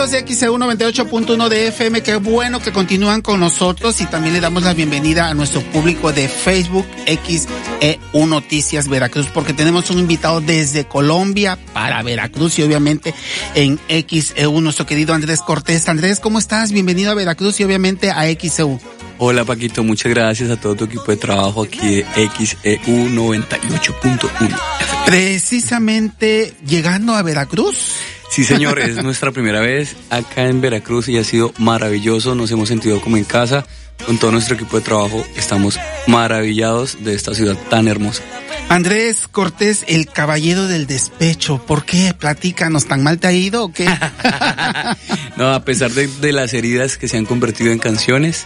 amigos de XEU 98.1 de FM, qué bueno que continúan con nosotros y también le damos la bienvenida a nuestro público de Facebook XEU Noticias Veracruz, porque tenemos un invitado desde Colombia para Veracruz y obviamente en XEU, nuestro querido Andrés Cortés. Andrés, ¿cómo estás? Bienvenido a Veracruz y obviamente a XEU. Hola Paquito, muchas gracias a todo tu equipo de trabajo aquí de XEU 98.1. Precisamente llegando a Veracruz. Sí señor, es nuestra primera vez acá en Veracruz y ha sido maravilloso, nos hemos sentido como en casa, con todo nuestro equipo de trabajo estamos maravillados de esta ciudad tan hermosa. Andrés Cortés, el caballero del despecho, ¿por qué? Platícanos, ¿tan mal te ha ido o qué? No, a pesar de las heridas que se han convertido en canciones,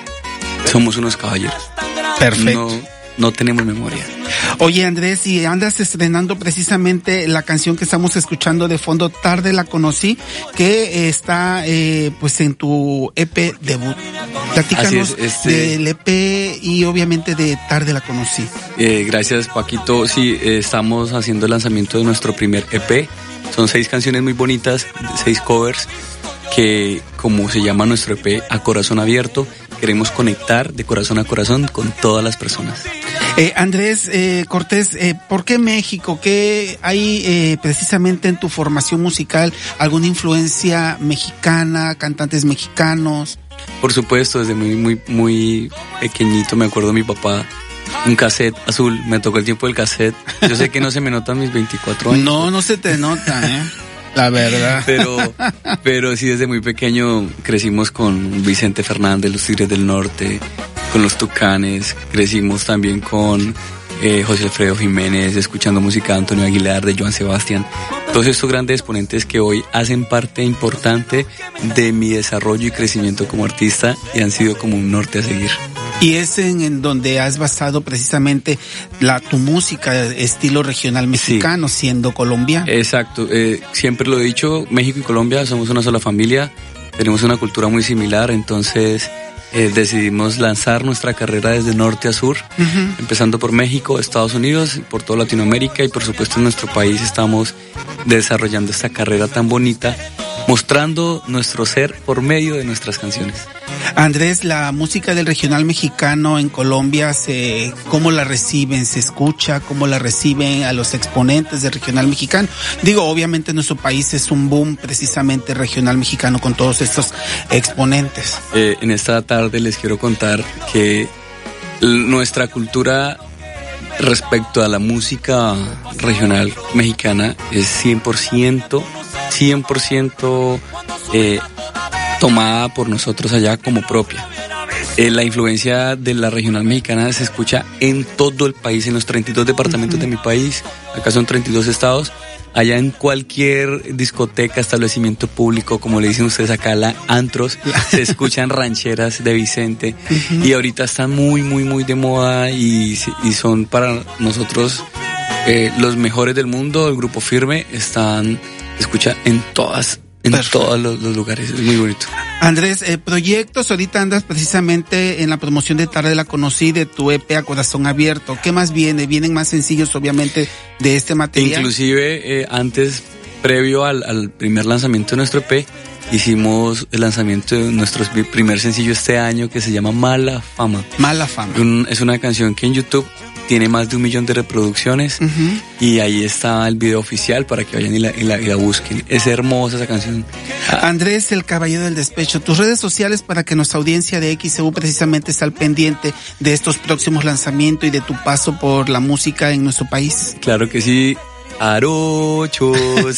somos unos caballeros. Perfecto. No tenemos memoria. Oye Andrés, y andas estrenando precisamente la canción que estamos escuchando de fondo, Tarde la conocí, que está pues en tu EP debut. Platícanos del EP y obviamente de Tarde la conocí. Gracias Paquito, sí, estamos haciendo el lanzamiento de nuestro primer EP. Son 6 canciones muy bonitas, 6 covers, que como se llama nuestro EP, A Corazón Abierto, queremos conectar de corazón a corazón con todas las personas. Andrés Cortés, ¿por qué México? ¿Qué hay precisamente en tu formación musical? ¿Alguna influencia mexicana, cantantes mexicanos? Por supuesto, desde muy pequeñito me acuerdo de mi papá, un cassette azul, me tocó el tiempo del cassette. Yo sé que no se me notan mis 24 años. No se te nota, la verdad. Pero sí, desde muy pequeño crecimos con Vicente Fernández, los Tigres del Norte, con los Tucanes, crecimos también con José Alfredo Jiménez, escuchando música de Antonio Aguilar, de Joan Sebastián. Todos estos grandes exponentes que hoy hacen parte importante de mi desarrollo y crecimiento como artista y han sido como un norte a seguir. Y es en donde has basado precisamente tu música, estilo regional mexicano, sí, siendo colombiano. Exacto, siempre lo he dicho, México y Colombia somos una sola familia, tenemos una cultura muy similar, entonces decidimos lanzar nuestra carrera desde norte a sur, empezando por México, Estados Unidos, por toda Latinoamérica y por supuesto en nuestro país estamos desarrollando esta carrera tan bonita, mostrando nuestro ser por medio de nuestras canciones. Andrés, la música del regional mexicano en Colombia, ¿cómo la reciben? ¿Se escucha? ¿Cómo la reciben a los exponentes del regional mexicano? Digo, obviamente nuestro país es un boom precisamente regional mexicano con todos estos exponentes. En esta tarde les quiero contar que nuestra cultura respecto a la música regional mexicana es 100% tomada por nosotros allá como propia. La influencia de la regional mexicana se escucha en todo el país, en los 32 departamentos de mi país, acá son 32 estados, allá en cualquier discoteca, establecimiento público, como le dicen ustedes acá, antros, se escuchan rancheras de Vicente, y ahorita están muy de moda y son para nosotros los mejores del mundo. El Grupo Firme se escucha en todos los lugares, es muy bonito. Andrés, proyectos, ahorita andas precisamente en la promoción de Tarde la Conocí, de tu EP A Corazón Abierto. ¿Qué más viene? Vienen más sencillos, obviamente, de este material. Inclusive, antes, previo al primer lanzamiento de nuestro EP, hicimos el lanzamiento de nuestro primer sencillo este año, que se llama Mala Fama. Mala Fama. Es una canción que en YouTube tiene más de 1 millón de reproducciones, y ahí está el video oficial para que vayan y la busquen. Es hermosa esa canción. Andrés, el caballero del despecho, tus redes sociales para que nuestra audiencia de XEU precisamente esté al pendiente de estos próximos lanzamientos y de tu paso por la música en nuestro país. Claro que sí. Arochos.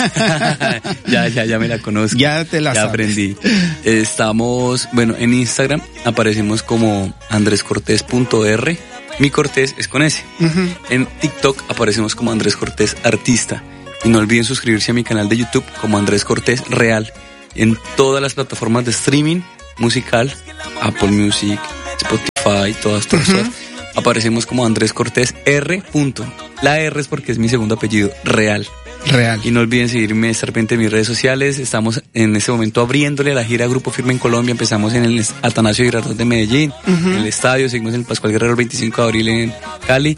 ya me la conozco. Ya te la sabes. Aprendí. Estamos, en Instagram aparecemos como andrescortés.r. Mi Cortés es con S. En TikTok aparecemos como Andrés Cortés Artista. Y no olviden suscribirse a mi canal de YouTube como Andrés Cortés Real. En todas las plataformas de streaming musical, Apple Music, Spotify, todas. Aparecemos como Andrés Cortés R. La R es porque es mi segundo apellido, Real. Y no olviden seguirme, estar pendiente de mis redes sociales. Estamos en este momento abriéndole la gira Grupo Firme en Colombia. Empezamos en el Atanasio Girardot de Medellín, en el estadio, seguimos en el Pascual Guerrero el 25 de abril en Cali.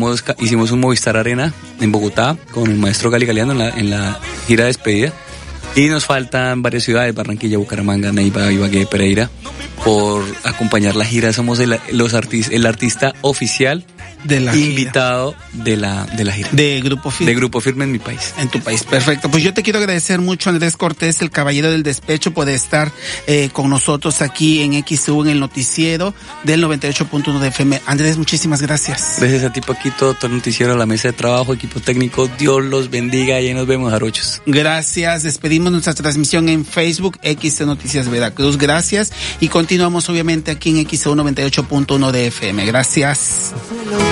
Hicimos un Movistar Arena en Bogotá con el maestro Gali Galeano en la gira de despedida. Y nos faltan varias ciudades, Barranquilla, Bucaramanga, Neiva, Ibagué, Pereira, por acompañar la gira. Somos el artista oficial de la invitado gira. de la gira. De Grupo Firme. De Grupo Firme en mi país. En tu país, perfecto. Pues yo te quiero agradecer mucho, Andrés Cortés, el caballero del despecho, por estar con nosotros aquí en XEU, en el noticiero del 98.1 de FM. Andrés, muchísimas gracias. Gracias a ti, Paquito, todo el noticiero, la mesa de trabajo, equipo técnico. Dios los bendiga y ahí nos vemos, jarochos. Gracias. Despedimos nuestra transmisión en Facebook, XEU Noticias Veracruz. Gracias. Y continuamos, obviamente, aquí en XEU 98.1 de FM. Gracias.